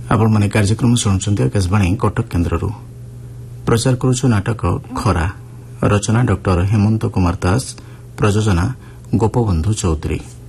आपने कार्यक्रम शुणुंट आकाशवाणी कटक केन्द्र प्रचार करुछु नाटक खरा रचना डॉ हेमंत कुमार दास प्रयोजना गोपबंधु चौधरी।